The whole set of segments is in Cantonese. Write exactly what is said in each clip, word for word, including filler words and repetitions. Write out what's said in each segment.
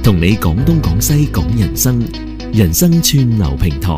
同你講東講西講人生，人生串流平台。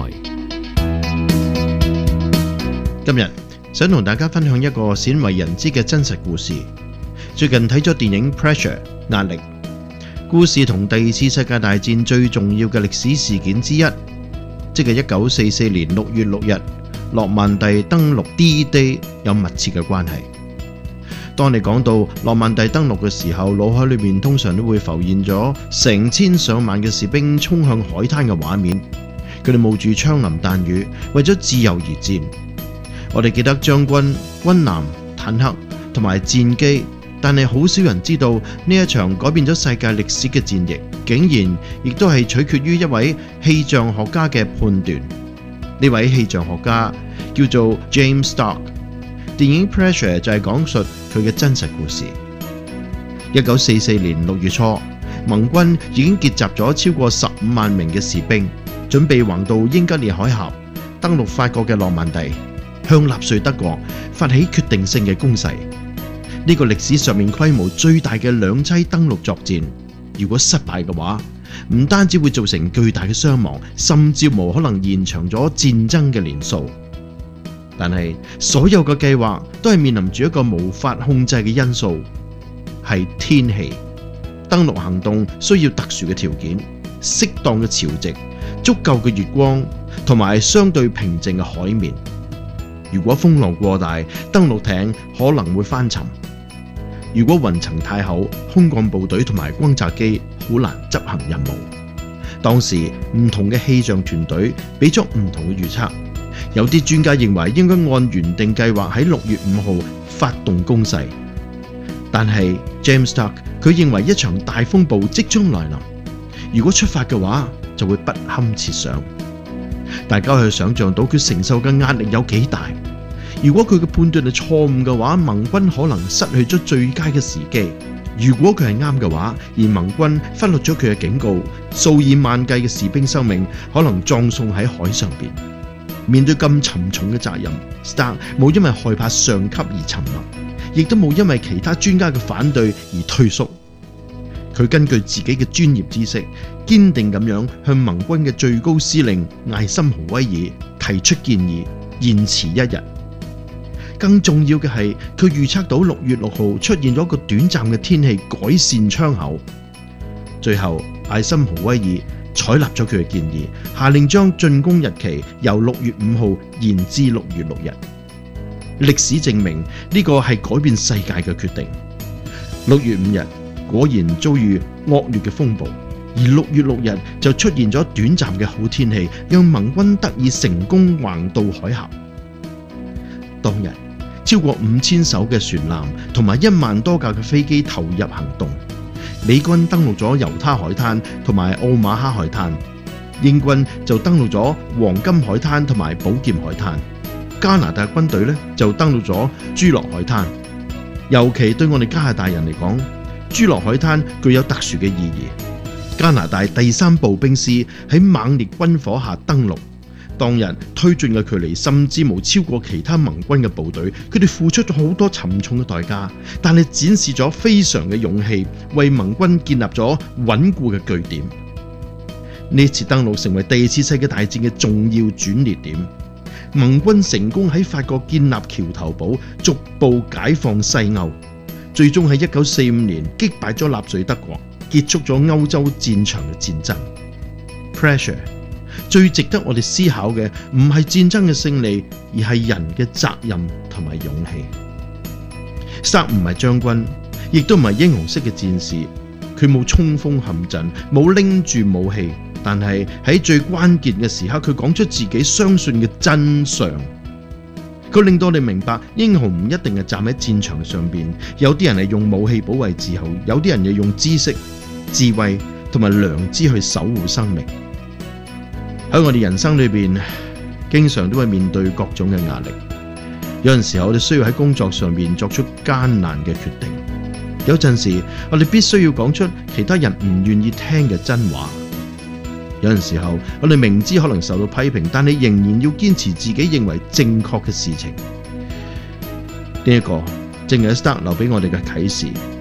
今日想同大家分享一個鮮為人知嘅真實故事。最近睇咗電影《Pressure》壓力，故事同第二次世界大戰最重要嘅歷史事件之一，即係一九四四年六月六日諾曼第登陸 D-Day 有密切嘅關係。當你講到諾曼第登陸嘅時候，腦海裏面通常都會浮現咗成千上萬嘅士兵衝向海灘嘅畫面，佢哋冒住槍林彈雨，為咗自由而戰。我哋記得將軍、軍艦、坦克同埋戰機，但係好少人知道呢一場改變咗世界歷史嘅戰役，竟然亦都係取決於一位氣象學家嘅判斷。呢位氣象學家叫做 James Stark。電影 Pressure 就係講述佢嘅真實故事。一九四四年六月初，盟軍已經結集咗超過十五萬名嘅士兵，準備橫渡英吉利海峽，登陸法國嘅諾曼第，向納粹德國發起決定性嘅攻勢。呢個歷史上面規模最大嘅兩棲登陸作戰，如果失敗嘅話，唔單止會造成巨大嘅傷亡，甚至無可能延長咗戰爭嘅年數。但係所有嘅計劃都係面臨住一個無法控制嘅因素，係天氣。登陸行動需要特殊嘅條件，適當嘅潮汐、足夠嘅月光同埋相對平靜嘅海面。如果風浪過大，登陸艇可能會翻沉；如果雲層太厚，空降部隊同埋轟炸機好難執行任務。當時唔同嘅氣象團隊俾咗唔同嘅預測。有啲專家認為應該按原定計劃喺六月五號發動攻勢，但係 James Stark 佢認為一場大風暴即將來臨，如果出發嘅話就會不堪設想。大家可以想象到佢承受嘅壓力有幾大。如果佢嘅判斷係錯誤嘅話，盟軍可能失去咗最佳嘅時機；如果佢係啱嘅話，而盟軍忽略咗佢嘅警告，數以萬計嘅士兵生命可能葬送喺海上邊。面對咁沉重嘅責任， Stark 冇因為害怕上級而沉默，亦都冇因為其他專家嘅反對而退縮。佢根據自己嘅專業知識，堅定咁樣向盟軍嘅最高司令艾森豪威爾提出建議，延遲一日。更重要嘅係，佢預測到六月六號出現咗一個短暫嘅天氣改善窗口。最後，艾森豪威爾採納咗佢嘅建議，下令將進攻日期由六月五號延至六月六日。歷史證明呢個係改變世界嘅決定。六月五日果然遭遇惡劣嘅風暴，而六月六日就出現咗短暫嘅好天氣，讓盟軍得以成功橫渡海峽。當日超過五千艘嘅船艦同埋一萬多架嘅飛機投入行動。美軍登陸咗猶他海灘同埋奧馬哈海灘，英軍就登陸咗黃金海灘同埋寶劍海灘，加拿大軍隊咧就登陸咗朱洛海灘。尤其對我哋加拿大人嚟講，朱洛海灘具有特殊嘅意義。加拿大第三步兵師喺猛烈軍火下登陸，當日推進嘅距離甚至冇超過其他盟軍嘅部隊，佢哋付出咗好多沉重嘅代價，但係展示咗非常嘅勇氣，為盟軍建立咗穩固嘅據點。呢次登陸成為第二次世界大戰嘅重要轉捩點，盟軍成功喺法國建立橋頭堡，逐步解放西歐，最終喺一九四五年擊敗咗納粹德國，結束咗歐洲戰場嘅戰爭。Pressure最值得我哋思考嘅唔係戰爭嘅勝利，而係人嘅責任同埋勇氣。Stark唔係將軍，亦都唔係英雄式嘅戰士，佢冇衝鋒陷陣，冇拎住武器，但係喺最關鍵嘅時刻，佢講出自己相信嘅真相。佢令到我哋明白，英雄唔一定係站喺戰場上邊，有啲人係用武器保衛自豪，有啲人又用知識、智慧同埋良知去守護生命。喺我哋人生裏邊，經常都會面對各種嘅壓力。有陣時候我哋需要喺工作上面作出艱難嘅決定，有陣時我哋必須要講出其他人唔願意聽嘅真話。有陣時候我哋明知可能受到批評，但係仍然要堅持自己認為正確嘅事情。呢一個正係 Stark 留俾我哋嘅啟示。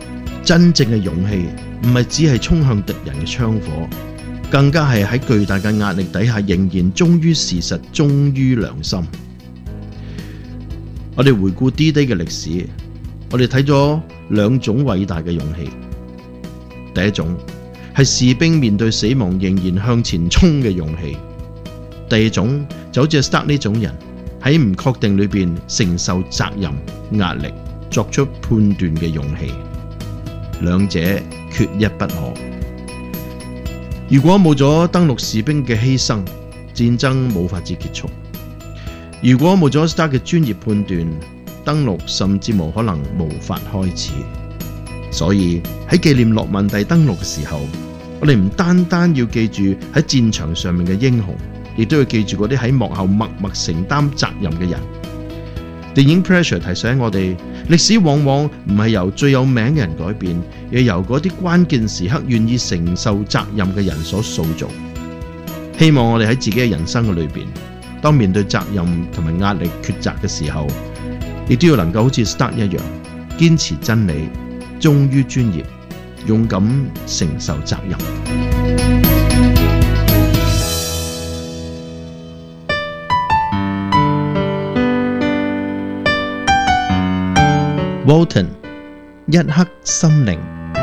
真正嘅勇氣唔係只係衝向敵人嘅槍火，更加係喺巨大嘅壓力底下仍然忠於事實、忠於良心。我哋回顧 D-Day 嘅歷史，我哋睇咗兩種偉大嘅勇氣。第一種係士兵面對死亡仍然向前衝嘅勇氣，第二種就好似 Stark 呢種人喺唔確定裏邊承受責任、壓力，作出判斷嘅勇氣。兩者缺一不可。如果冇咗登陸士兵嘅犧牲，戰爭冇法子結束；如果冇咗 Stark 嘅專業判斷，登陸甚至無可能無法開始。所以喺紀念諾曼第登陸嘅時候，我哋唔單單要記住喺戰場上面嘅英雄，亦都要記住嗰啲喺幕後默默承擔責任嘅人。電影 Pressure 提醒我哋，歷史往往唔係由最有名嘅人改變，而係由嗰啲關鍵時刻願意承受責任嘅人所塑造。希望我哋喺自己嘅人生嘅裏邊，當面對責任同埋壓力抉擇嘅時候，亦都要能夠好似 Stark 一樣，堅持真理，忠於專業，勇敢承受責任。Walton 一刻心靈。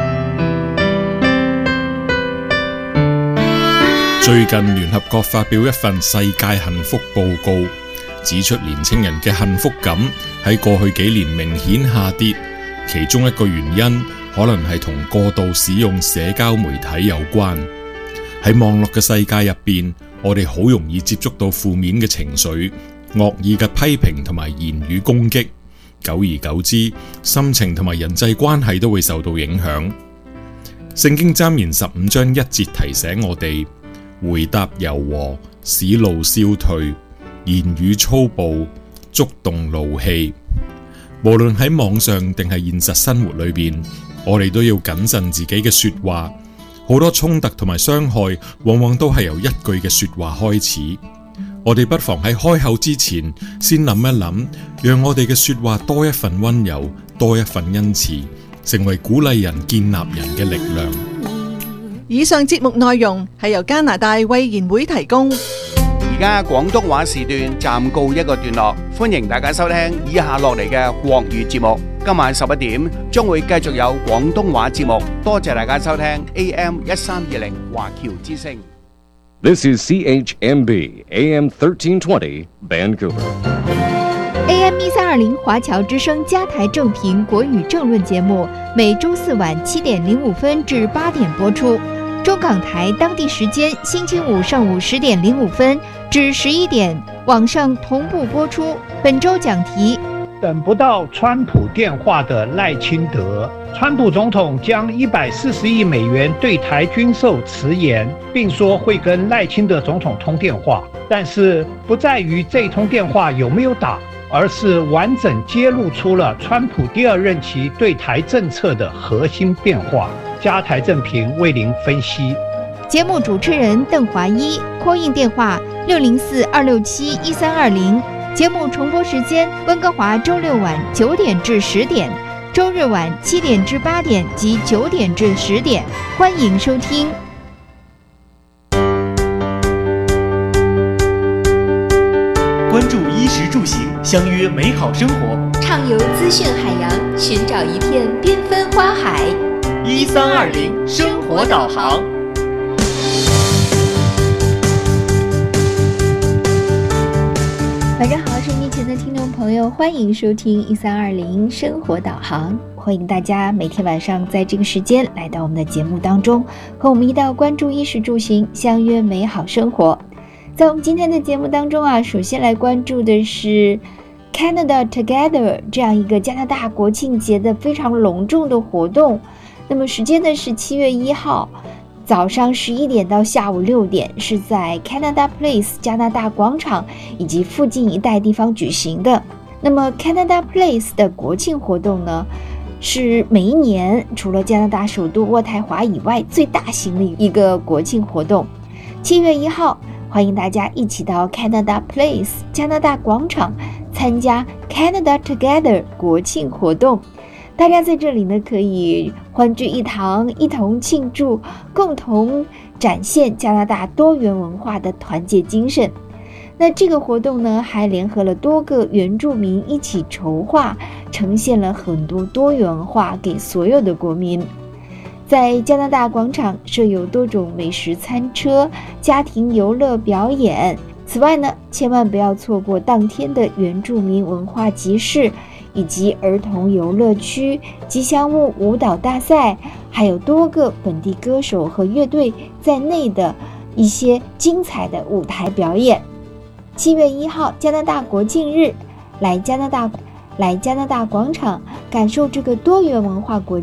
最近聯合國發表一份世界幸福報告，指出年輕人嘅幸福感喺過去幾年明顯下跌，其中一個原因可能係同過度使用社交媒體有關。喺網絡嘅世界入邊，我哋好容易接觸到負面嘅情緒、惡意嘅批評同埋言語攻擊。久而久之，心情同埋人際關係都會受到影響。聖經箴言十五章一節提醒我哋：回答柔和，使怒消退；言語粗暴，觸動怒氣。無論喺網上定係現實生活裏邊，我哋都要謹慎自己嘅說話。好多衝突同埋傷害，往往都係由一句嘅說話開始。我哋不妨喺開口之前，先諗一諗，讓我哋嘅說話多一份溫柔，多一份恩慈，成為鼓勵人、建立人嘅力量。 以上節目內容係由加拿大衛言會提供。 而家廣東話時段暫告一個段落，歡迎大家收聽以下落嚟嘅國語節目。今晚十一點將會繼續有廣東話節目，多謝大家收聽 A M 一三二零華僑之聲。 This is C H M B A M thirteen twenty Vancouver。 A M 一三二零華僑之聲加台正頻國語政論節目，每周四晚七點零五分至八點播出。中港台當地時間星期五上午十點零五分至十一點，網上同步播出。本周講題： 等不到川普電話的賴清德。川普總統將一百四十億美元對台軍售遲延，並說會跟賴清德總統通電話，但是不在於這通電話有沒有打，而是完整揭露出了川普第二任期對台政策的核心變化。加台正評為您分析。 節目主持人鄧華一 call in 電話六零四二六七一三二零。節目重播時間：溫哥華周六晚九點至十點，周日晚七點至八點及九點至十點。歡迎收聽。 關注衣食住行，相約美好生活。 暢遊資訊海洋，尋找一片繽紛花海。 一三二零生活導航。 晚上好，收音機前的聽眾朋友，歡迎收聽一三二零生活導航。歡迎大家每天晚上在這個時間來到我們的節目當中，和我們一道關注衣食住行，相約美好生活。在我們今天的節目當中啊，首先來關注的是 Canada Together 這樣一個加拿大國慶節的非常隆重的活動。那麼時間呢是七月一號早上十一點到下午六點，是在 Canada Place 加拿大廣場以及附近一帶地方舉行的。那麼 Canada Place 的國慶活動呢，是每一年除了加拿大首都渥太華以外最大型的一個國慶活動。七月一號，歡迎大家一起到 Canada Place 加拿大廣場參加 Canada Together 國慶活動。 大家在这里呢可以欢聚一堂，一同庆祝，共同展现加拿大多元文化的团结精神。那这个活动呢，还联合了多个原住民一起筹划，呈现了很多多元文化给所有的国民。在加拿大广场设有多种美食餐车、家庭游乐表演。此外呢，千万不要错过当天的原住民文化集市，以及儿童游乐区、吉祥物舞蹈大赛，还有多个本地歌手和乐队在内的一些精彩的舞台表演。七月一号，加拿大国庆日，来加拿大来加拿大广场感受这个多元文化国